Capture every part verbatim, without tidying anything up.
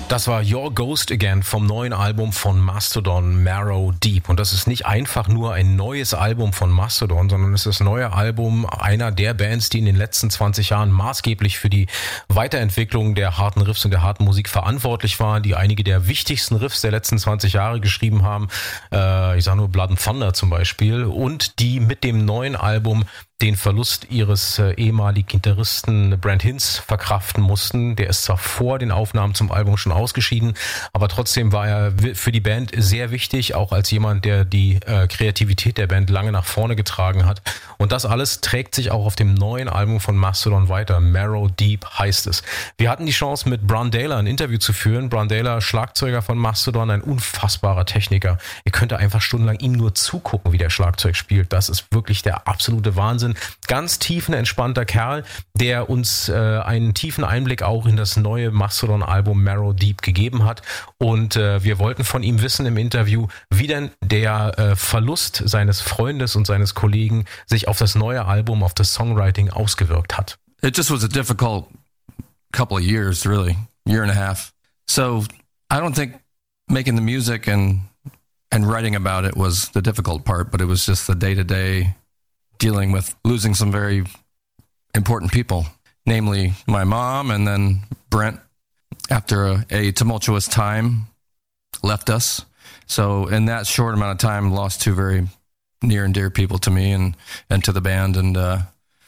Das war Your Ghost Again vom neuen Album von Mastodon, Marrow Deep. Und das ist nicht einfach nur ein neues Album von Mastodon, sondern es ist das neue Album einer der Bands, die in den letzten zwanzig Jahren maßgeblich für die Weiterentwicklung der harten Riffs und der harten Musik verantwortlich waren, die einige der wichtigsten Riffs der letzten zwanzig Jahre geschrieben haben. Äh, ich sage nur Blood and Thunder zum Beispiel. Und die mit dem neuen Album den Verlust ihres äh, ehemaligen Gitarristen Brent Hinz verkraften mussten. Der ist zwar vor den Aufnahmen zum Album schon ausgeschieden, aber trotzdem war er für die Band sehr wichtig, auch als jemand, der die äh, Kreativität der Band lange nach vorne getragen hat. Und das alles trägt sich auch auf dem neuen Album von Mastodon weiter. Marrow Deep heißt es. Wir hatten die Chance, mit Brandaila ein Interview zu führen. Brandaila, Schlagzeuger von Mastodon, ein unfassbarer Techniker. Ihr könnt einfach stundenlang ihm nur zugucken, wie der Schlagzeug spielt. Das ist wirklich der absolute Wahnsinn. Ganz tiefenentspannter Kerl, der uns äh, einen tiefen Einblick auch in das neue Mastodon-Album Marrow Deep gegeben hat. Und äh, wir wollten von ihm wissen im Interview, wie denn der äh, Verlust seines Freundes und seines Kollegen sich auf das neue Album, auf das Songwriting ausgewirkt hat. It just was a difficult couple of years, really, year and a half. So I don't think making the music and and writing about it was the difficult part, but it was just the day-to-day dealing with losing some very important people, namely my mom, and then Brent, after a, a tumultuous time, left us. So in that short amount of time, lost two very near and dear people to me and, and to the band. And uh,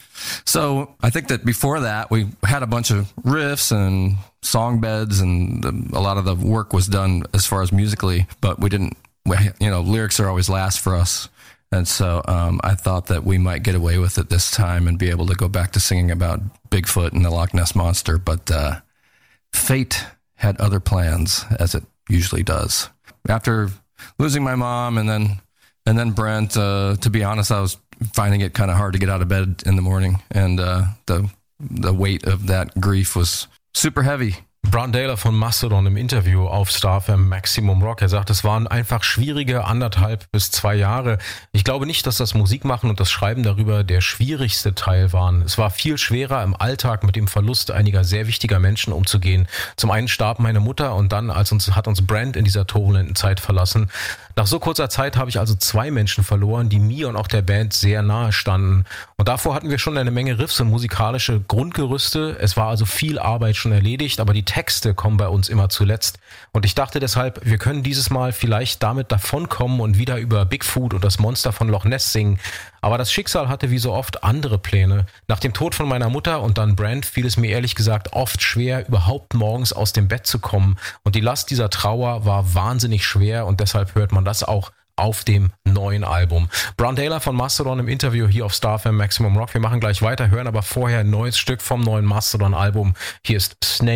so I think that before that, we had a bunch of riffs and song beds, and the, a lot of the work was done as far as musically, but we didn't, we, you know, lyrics are always last for us. And so um, I thought that we might get away with it this time and be able to go back to singing about Bigfoot and the Loch Ness Monster. But uh, fate had other plans, as it usually does. After losing my mom and then and then Brent, uh, to be honest, I was finding it kind of hard to get out of bed in the morning. And uh, the the weight of that grief was super heavy. Brandaila von Mastodon im Interview auf Star F M Maximum Rock. Er sagt, es waren einfach schwierige anderthalb bis zwei Jahre. Ich glaube nicht, dass das Musikmachen und das Schreiben darüber der schwierigste Teil waren. Es war viel schwerer, im Alltag mit dem Verlust einiger sehr wichtiger Menschen umzugehen. Zum einen starb meine Mutter und dann als uns, hat uns Brent in dieser turbulenten Zeit verlassen. Nach so kurzer Zeit habe ich also zwei Menschen verloren, die mir und auch der Band sehr nahe standen. Und davor hatten wir schon eine Menge Riffs und musikalische Grundgerüste. Es war also viel Arbeit schon erledigt, aber die Texte kommen bei uns immer zuletzt. Und ich dachte deshalb, wir können dieses Mal vielleicht damit davonkommen und wieder über Bigfoot und das Monster von Loch Ness singen. Aber das Schicksal hatte wie so oft andere Pläne. Nach dem Tod von meiner Mutter und dann Brent fiel es mir ehrlich gesagt oft schwer, überhaupt morgens aus dem Bett zu kommen. Und die Last dieser Trauer war wahnsinnig schwer und deshalb hört man das auch auf dem neuen Album. Brandaila von Mastodon im Interview hier auf Star F M Maximum Rock. Wir machen gleich weiter, hören aber vorher ein neues Stück vom neuen Mastodon-Album. Hier ist Snake.